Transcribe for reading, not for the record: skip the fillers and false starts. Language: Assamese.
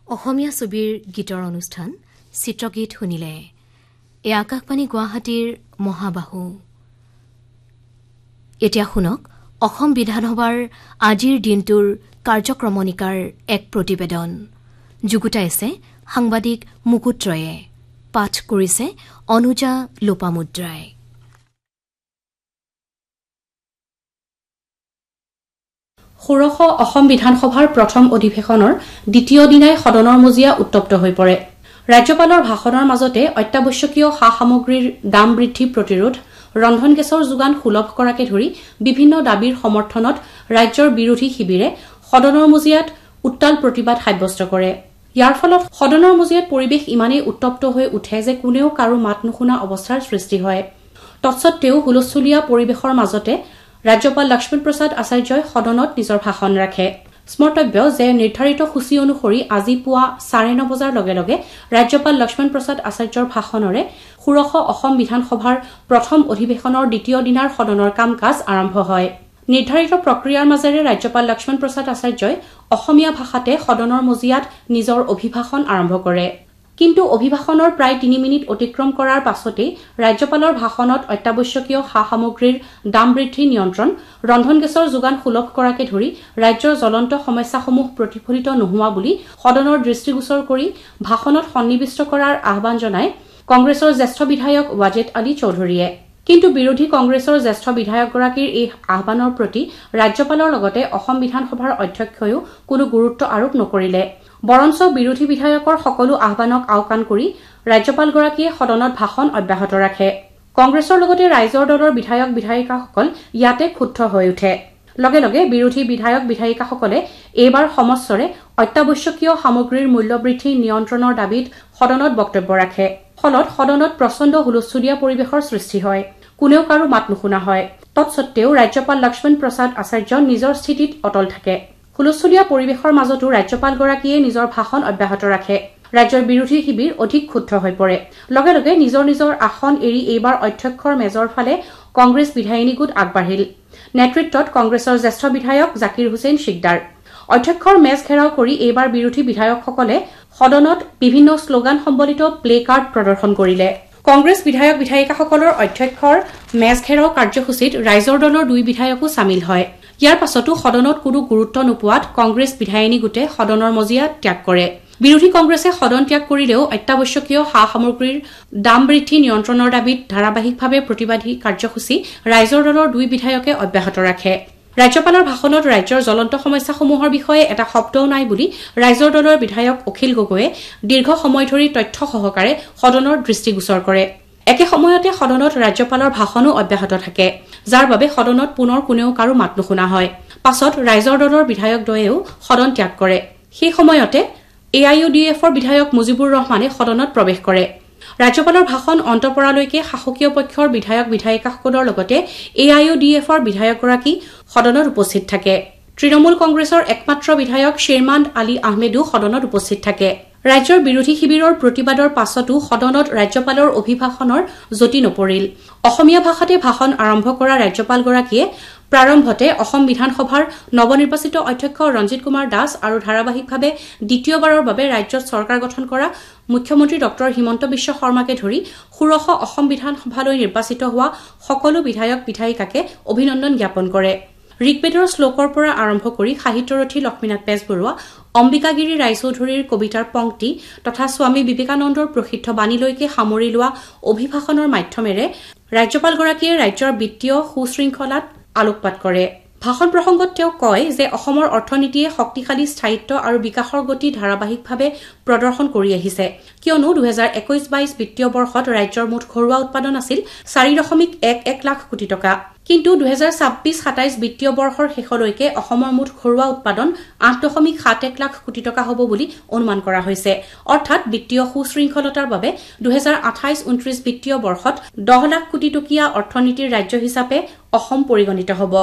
অসমীয়া ছবিৰ গীতৰ অনুষ্ঠান চিত্ৰগীত শুনিলে এই আকাশবাণী গুৱাহাটীৰ মহাবাহু এতিয়া শুনক অসম বিধানসভাৰ আজিৰ দিনটোৰ কাৰ্যক্ৰমণিকাৰ এক প্ৰতিবেদন যুগুতাইছে সাংবাদিক মুকুট ৰয়ে পাঠ কৰিছে অনুজা লোপামুদ্ৰাই ষোড়শ অসম বিধানসভাৰ প্ৰথম অধিৱেশনৰ দ্বিতীয় দিনাই সদনৰ মজিয়া উত্তপ্ত হৈ পৰে ৰাজ্যপালৰ ভাষণৰ মাজতে অত্যাৱশ্যকীয় সা-সামগ্ৰীৰ দাম বৃদ্ধি প্ৰতিৰোধ ৰন্ধন গেছৰ যোগান সুলভ কৰাকে ধৰি বিভিন্ন দাবীৰ সমৰ্থনত ৰাজ্যৰ বিৰোধী শিবিৰে সদনৰ মজিয়াত উত্তাল প্ৰতিবাদ সাব্যস্ত কৰে ইয়াৰ ফলত সদনৰ মজিয়াত পৰিৱেশ ইমানেই উত্তপ্ত হৈ উঠে যে কোনেও কাৰো মাত নুশুনা অৱস্থাৰ সৃষ্টি হয় তৎসত্ত্বেও হুলস্থুলীয়া পৰিৱেশৰ মাজতে ৰাজ্যপাল লক্ষ্মণ প্ৰসাদ আচাৰ্যই সদনত নিজৰ ভাষণ ৰাখে স্মৰ্তব্য যে নিৰ্ধাৰিত সূচী অনুসৰি আজি পুৱা 9:30 বজাৰ লগে লগে ৰাজ্যপাল লক্ষ্মণ প্ৰসাদ আচাৰ্যৰ ভাষণৰে ষোড়শ অসম বিধানসভাৰ প্ৰথম অধিৱেশনৰ দ্বিতীয় দিনাৰ সদনৰ কাম-কাজ আৰম্ভ হয় নিৰ্ধাৰিত প্ৰক্ৰিয়াৰ মাজেৰে ৰাজ্যপাল লক্ষ্মণ প্ৰসাদ আচাৰ্যই অসমীয়া ভাষাতে সদনৰ মজিয়াত নিজৰ অভিভাষণ আৰম্ভ কৰে কিন্তু অভিভাষণৰ প্ৰায় 3 মিনিট অতিক্ৰম কৰাৰ পাছতেই ৰাজ্যপালৰ ভাষণত অত্যাৱশ্যকীয় সা-সামগ্ৰীৰ দাম বৃদ্ধি নিয়ন্ত্ৰণ ৰন্ধন গেছৰ যোগান সুলভ কৰাকে ধৰি ৰাজ্যৰ জ্বলন্ত সমস্যাসমূহ প্ৰতিফলিত নোহোৱা বুলি সদনৰ দৃষ্টিগোচৰ কৰি ভাষণত সন্নিৱিষ্ট কৰাৰ আহ্বান জনায় কংগ্ৰেছৰ জ্যেষ্ঠ বিধায়ক ৱাজেদ আলী চৌধুৰীয়ে কিন্তু বিৰোধী কংগ্ৰেছৰ জ্যেষ্ঠ বিধায়কগৰাকীৰ এই আহ্বানৰ প্ৰতি ৰাজ্যপালৰ লগতে অসম বিধানসভাৰ অধ্যক্ষয়ো কোনো গুৰুত্ব আৰোপ নকৰিলে বৰঞ্চ বিৰোধী বিধায়কৰ সকলো আহ্বানক আওকাণ কৰি ৰাজ্যপালগৰাকীয়ে সদনত ভাষণ অব্যাহত ৰাখে কংগ্ৰেছৰ লগতে ৰাইজৰ দলৰ বিধায়ক বিধায়িকাসকল ইয়াতে ক্ষুব্ধ হৈ উঠে লগে লগে বিৰোধী বিধায়ক বিধায়িকাসকলে এইবাৰ সমস্বৰে অত্যাৱশ্যকীয় সামগ্ৰীৰ মূল্য বৃদ্ধি নিয়ন্ত্ৰণৰ দাবীত সদনত বক্তব্য ৰাখে ফলত সদনত প্ৰচণ্ড হুলস্থুলীয়া পৰিৱেশৰ সৃষ্টি হয় কোনেও কাৰো মাত নুশুনা হয় তৎসত্ত্বেও ৰাজ্যপাল লক্ষ্মণ প্ৰসাদ আচাৰ্য নিজৰ স্থিতিত অটল থাকে হুলস্থুলীয়া পৰিৱেশৰ মাজতো ৰাজ্যপালগৰাকীয়ে নিজৰ ভাষণ অব্যাহত ৰাখে ৰাজ্যৰ বিৰোধী শিবিৰ অধিক ক্ষুব্ধ হৈ পৰে লগে লগে নিজৰ নিজৰ আসন এৰি এইবাৰ অধ্যক্ষৰ মেজৰ ফালে কংগ্ৰেছ বিধায়িনী গোট আগবাঢ়িল নেতৃত্বত কংগ্ৰেছৰ জ্যেষ্ঠ বিধায়ক জাকিৰ হুছেইন শিকদাৰ অধ্যক্ষৰ মেজ ঘেৰাও কৰি এইবাৰ বিৰোধী বিধায়কসকলে সদনত বিভিন্ন শ্লোগান সম্বলিত প্লে কাৰ্ড প্ৰদৰ্শন কৰিলে কংগ্ৰেছ বিধায়ক বিধায়িকাসকলৰ অধ্যক্ষৰ মেজ ঘেৰাও কাৰ্যসূচীত ৰাইজৰ দলৰ 2 বিধায়কো সামিল হয় ইয়াৰ পাছতো সদনত কোনো গুৰুত্ব নোপোৱাত কংগ্ৰেছ বিধায়িনী গোটে সদনৰ মজিয়া ত্যাগ কৰে বিৰোধী কংগ্ৰেছে সদন ত্যাগ কৰিলেও অত্যাৱশ্যকীয় সা-সামগ্ৰীৰ দাম বৃদ্ধি নিয়ন্ত্ৰণৰ দাবীত ধাৰাবাহিকভাৱে প্ৰতিবাদী কাৰ্যসূচী ৰাইজৰ দলৰ 2 বিধায়কে অব্যাহত ৰাখে ৰাজ্যপালৰ ভাষণত ৰাজ্যৰ জ্বলন্ত সমস্যাসমূহৰ বিষয়ে এটা শব্দও নাই বুলি ৰাইজৰ দলৰ বিধায়ক অখিল গগৈয়ে দীৰ্ঘ সময় ধৰি তথ্য সহকাৰে সদনৰ দৃষ্টিগোচৰ কৰে একে সময়তে সদনত ৰাজ্যপালৰ ভাষণো অব্যাহত থাকে যাৰ বাবে সদনত পুনৰ কোনেও কাৰো মাত নুশুনা হয় পাছত ৰাইজৰ দলৰ বিধায়কদ্বয়েও সদন ত্যাগ কৰে সেই সময়তে AIUDFৰ বিধায়ক মুজিবুৰ ৰহমানে সদনত প্ৰৱেশ কৰে ৰাজ্যপালৰ ভাষণ অন্ত পৰালৈকে শাসকীয় পক্ষৰ বিধায়ক বিধায়িকাসকলৰ লগতে AIUDFৰ বিধায়কগৰাকী সদনত উপস্থিত থাকে তৃণমূল কংগ্ৰেছৰ একমাত্ৰ বিধায়ক শ্বেৰমান্দ আলী আহমেদো সদনত উপস্থিত থাকে ৰাজ্যৰ বিৰোধী শিবিৰৰ প্ৰতিবাদৰ পাছতো সদনত ৰাজ্যপালৰ অভিভাষণৰ জটি নপৰিল অসমীয়া ভাষাতে ভাষণ আৰম্ভ কৰা ৰাজ্যপালগৰাকীয়ে প্ৰাৰম্ভতে অসম বিধানসভাৰ নৱনিৰ্বাচিত অধ্যক্ষ ৰঞ্জিত কুমাৰ দাস আৰু ধাৰাবাহিকভাৱে দ্বিতীয়বাৰৰ বাবে ৰাজ্যত চৰকাৰ গঠন কৰা মুখ্যমন্ত্ৰী ডক্টৰ হিমন্ত বিশ্ব শৰ্মাকে ধৰি ষোড়শ অসম বিধানসভালৈ নিৰ্বাচিত হোৱা সকলো বিধায়ক বিধায়িকাকে অভিনন্দন জ্ঞাপন কৰে ঋগ্বেদৰ শ্লোকৰ পৰা আৰম্ভ কৰি সাহিত্যৰথী লক্ষ্মীনাথ বেজবৰুৱা অম্বিকাগিৰি ৰায়চৌধুৰীৰ কবিতাৰ পংক্তি তথা স্বামী বিবেকানন্দৰ প্ৰসিদ্ধ বাণীলৈকে সামৰি লোৱা অভিভাষণৰ মাধ্যমেৰে ৰাজ্যপালগৰাকীয়ে ৰাজ্যৰ বিত্তীয় সুশৃংখলাত আলোকপাত কৰে ভাষণ প্ৰসংগত তেওঁ কয় যে অসমৰ অৰ্থনীতিয়ে শক্তিশালী স্থায়িত্ব আৰু বিকাশৰ গতি ধাৰাবাহিকভাৱে প্ৰদৰ্শন কৰি আহিছে কিয়নো 2021-22 বিত্তীয় বৰ্ষত ৰাজ্যৰ মুঠ ঘৰুৱা উৎপাদন আছিল 4.11 লাখ কোটি টকা কিন্তু 2026-27 বিত্তীয় বৰ্ষৰ শেষলৈকে অসমৰ মুঠ ঘৰুৱা উৎপাদন 8.71 লাখ কোটি টকা হ'ব বুলি অনুমান কৰা হৈছে অৰ্থাৎ বিত্তীয় সুশৃংখলতাৰ বাবে 2028-29 বিত্তীয় বৰ্ষত 10 লাখ কোটি টকীয়া অৰ্থনীতিৰ ৰাজ্য হিচাপে অসম পৰিগণিত হ'ব